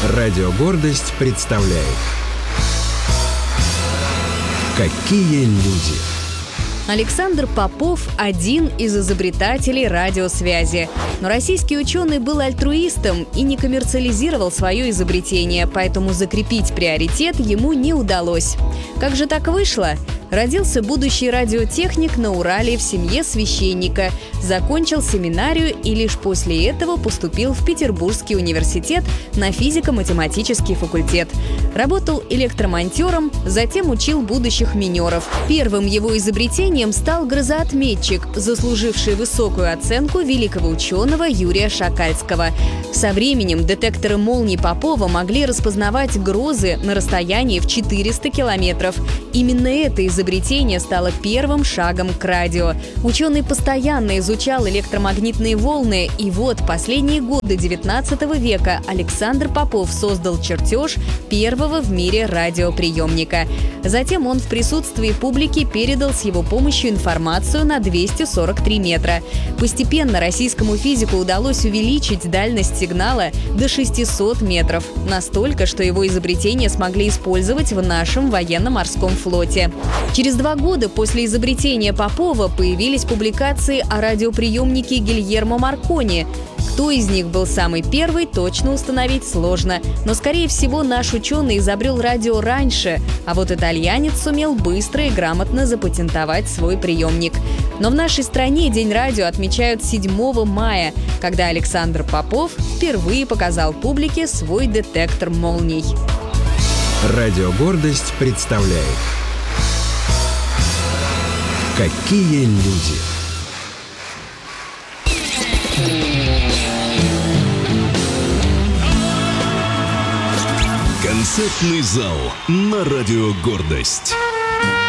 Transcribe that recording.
Радио «Гордость» представляет «Какие люди». Александр Попов – один из изобретателей радиосвязи. Но российский ученый был альтруистом и не коммерциализировал свое изобретение, поэтому закрепить приоритет ему не удалось. Как же так вышло? Родился будущий радиотехник на Урале в семье священника, закончил семинарию и лишь после этого поступил в Петербургский университет на физико-математический факультет. Работал электромонтером, затем учил будущих минеров. Первым его изобретением стал грозоотметчик, заслуживший высокую оценку великого ученого Юрия Шакальского. Со временем детекторы молний Попова могли распознавать грозы на расстоянии в 400 километров. Именно это изобретение стало первым шагом к радио. Ученый постоянно изучал электромагнитные волны, и вот последние годы XIX века Александр Попов создал чертеж первого в мире радиоприемника. Затем он в присутствии публики передал с его помощью информацию на 243 метра. Постепенно российскому физику удалось увеличить дальность сигнала до 600 метров. Настолько, что его изобретение смогли использовать в нашем военно-морском флоте. Через 2 года после изобретения Попова появились публикации о радиоприемнике Гильермо Маркони. Кто из них был самый первый, точно установить сложно. Но, скорее всего, наш ученый изобрел радио раньше, а вот итальянец сумел быстро и грамотно запатентовать свой приемник. Но в нашей стране День радио отмечают 7 мая, когда Александр Попов впервые показал публике свой детектор молний. Радио «Гордость» представляет «Какие люди». Концертный зал на радио «Гордость».